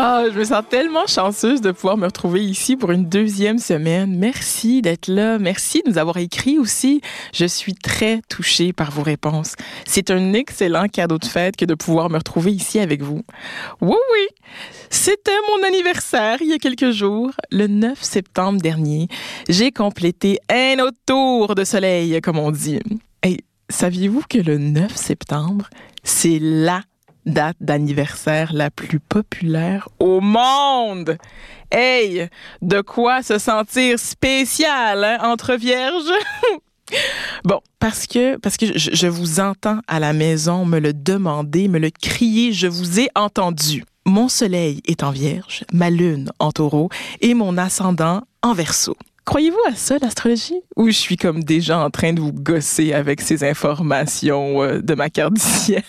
Ah, je me sens tellement chanceuse de pouvoir me retrouver ici pour une deuxième semaine. Merci d'être là. Merci de nous avoir écrit aussi. Je suis très touchée par vos réponses. C'est un excellent cadeau de fête que de pouvoir me retrouver ici avec vous. Oui, oui. C'était mon anniversaire il y a quelques jours. Le 9 septembre dernier, j'ai complété un autre tour de soleil, comme on dit. Hey, saviez-vous que le 9 septembre, c'est la date d'anniversaire la plus populaire au monde? Hey, de quoi se sentir spécial, hein, entre vierges? Bon, parce que je vous entends à la maison me le demander, me le crier, je vous ai entendu. Mon soleil est en Vierge, ma lune en Taureau et mon ascendant en Verseau. Croyez-vous à ça, l'astrologie? Ou je suis comme déjà en train de vous gosser avec ces informations de ma carte du ciel?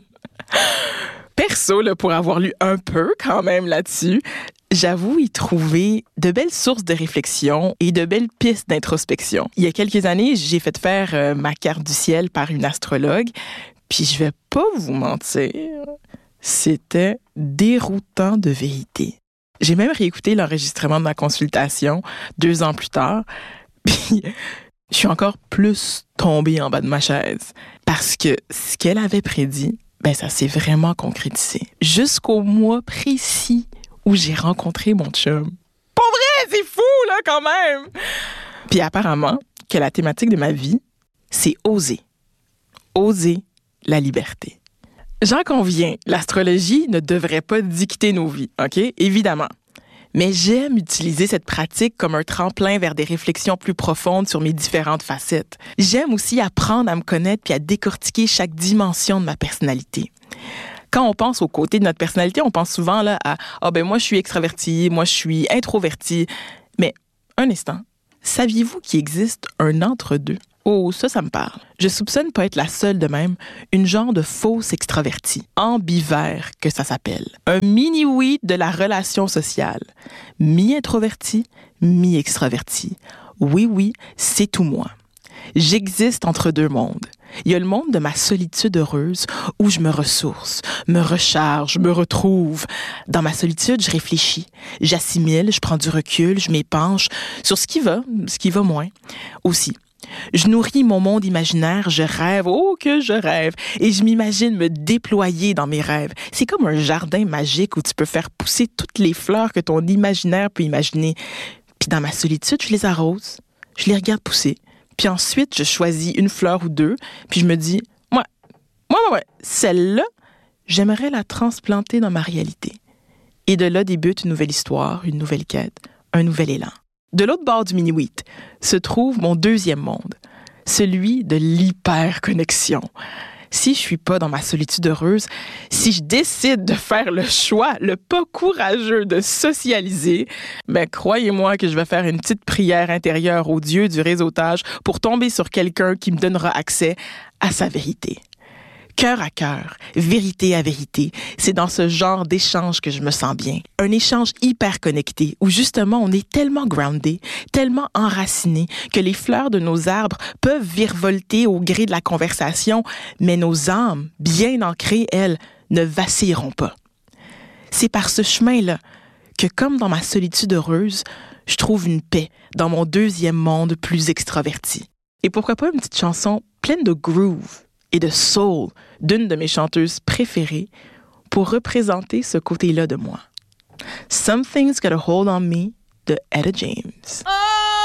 Perso, là, pour avoir lu un peu quand même là-dessus, j'avoue y trouver de belles sources de réflexion et de belles pistes d'introspection. Il y a quelques années, j'ai fait faire ma carte du ciel par une astrologue, puis je vais pas vous mentir, c'était déroutant de vérité. J'ai même réécouté l'enregistrement de ma consultation 2 ans plus tard, puis je suis encore plus tombée en bas de ma chaise parce que ce qu'elle avait prédit, ben ça s'est vraiment concrétisé. Jusqu'au mois précis où j'ai rencontré mon chum. Pour vrai, c'est fou, là, quand même! Puis apparemment, que la thématique de ma vie, c'est oser. Oser la liberté. J'en conviens, l'astrologie ne devrait pas dicter nos vies, OK? Évidemment. Mais j'aime utiliser cette pratique comme un tremplin vers des réflexions plus profondes sur mes différentes facettes. J'aime aussi apprendre à me connaître puis à décortiquer chaque dimension de ma personnalité. Quand on pense aux côtés de notre personnalité, on pense souvent là à « Ah ben moi je suis extraverti, moi je suis introverti ». Mais un instant, saviez-vous qu'il existe un entre-deux? Oh, ça me parle. Je soupçonne pas être la seule de même, une genre de fausse extravertie, ambivert que ça s'appelle. Un mini-oui de la relation sociale. Mi-introverti, mi-extraverti. Oui, c'est tout moi. J'existe entre deux mondes. Il y a le monde de ma solitude heureuse où je me ressource, me recharge, me retrouve. Dans ma solitude, je réfléchis, j'assimile, je prends du recul, je m'épanche sur ce qui va moins. Aussi, je nourris mon monde imaginaire, je rêve, oh que je rêve, et je m'imagine me déployer dans mes rêves. C'est comme un jardin magique où tu peux faire pousser toutes les fleurs que ton imaginaire peut imaginer. Puis dans ma solitude, je les arrose, je les regarde pousser. Puis ensuite, je choisis une fleur ou deux, puis je me dis, ouais, celle-là, j'aimerais la transplanter dans ma réalité. Et de là débute une nouvelle histoire, une nouvelle quête, un nouvel élan. De l'autre bord du mini-wheat se trouve mon deuxième monde, celui de l'hyperconnexion. Si je suis pas dans ma solitude heureuse, si je décide de faire le choix, le pas courageux de socialiser, ben croyez-moi que je vais faire une petite prière intérieure au Dieu du réseautage pour tomber sur quelqu'un qui me donnera accès à sa vérité. Cœur à cœur, vérité à vérité, c'est dans ce genre d'échange que je me sens bien. Un échange hyper connecté où justement on est tellement groundé, tellement enraciné que les fleurs de nos arbres peuvent virevolter au gré de la conversation, mais nos âmes, bien ancrées, elles, ne vacilleront pas. C'est par ce chemin-là que, comme dans ma solitude heureuse, je trouve une paix dans mon deuxième monde plus extraverti. Et pourquoi pas une petite chanson pleine de groove et de soul d'une de mes chanteuses préférées pour représenter ce côté-là de moi. Something's Got a Hold on Me de Etta James. Oh!